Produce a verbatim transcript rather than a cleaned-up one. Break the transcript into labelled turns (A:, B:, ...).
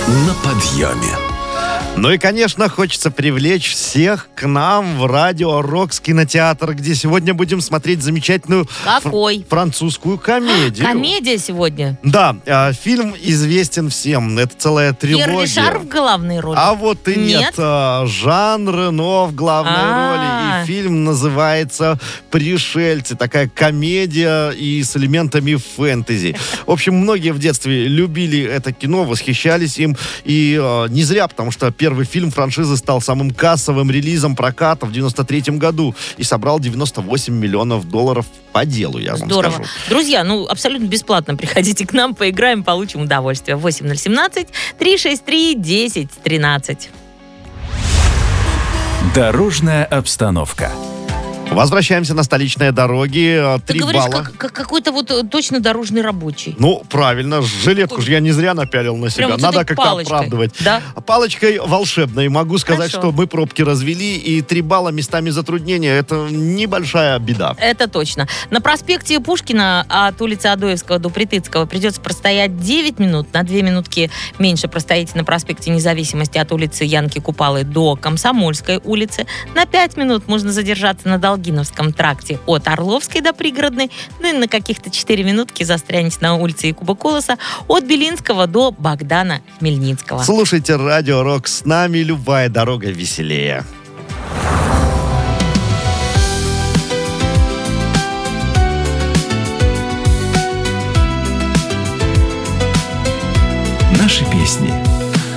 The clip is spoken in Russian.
A: на подъеме.
B: Ну и, конечно, хочется привлечь всех к нам в Радио Рокс кинотеатр, где сегодня будем смотреть замечательную
C: Какой?
B: фр- французскую комедию.
C: Комедия сегодня.
B: Да, э, фильм известен всем. Это целая трилогия.
C: Пьер Ришар в главной роли?
B: А вот и нет.
C: Нет?
B: А, Жан Рено в главной
C: А-а-а.
B: роли. И фильм называется «Пришельцы». Такая комедия и с элементами фэнтези. В общем, многие в детстве любили это кино, восхищались им. И э, не зря, потому что первый фильм франшизы стал самым кассовым релизом проката в девяносто третьем году и собрал девяносто восемь миллионов долларов по делу, я вам
C: Здорово.
B: скажу.
C: Друзья, ну, абсолютно бесплатно приходите к нам, поиграем, получим удовольствие. восемь ноль один семь три шесть три десять тринадцать.
A: Дорожная обстановка.
B: Возвращаемся на столичные дороги.
C: Ты
B: Три
C: говоришь,
B: балла.
C: как, как какой-то вот э, точно дорожный рабочий.
B: Ну, правильно, жилетку же я не зря напялил на себя.
C: Прям вот с
B: Надо
C: этой
B: как-то
C: палочкой.
B: оправдывать.
C: Да?
B: Палочкой волшебной. Могу сказать,
C: Хорошо.
B: что мы пробки развели, и три балла местами затруднения. Это небольшая беда.
C: Это точно. На проспекте Пушкина от улицы Адоевского до Притыцкого придется простоять девять минут. На две минутки меньше простоите на проспекте Независимости от улицы Янки Купалы до Комсомольской улицы. На пять минут можно задержаться на Долгиновском тракте от Орловской до Пригородной. Ну и на каких-то четыре минутки застрянете на улице Якуба Колоса от Белинского до Богдана Хмельницкого.
B: Слушайте Радио Рок. С нами любая дорога веселее.
A: Наши песни.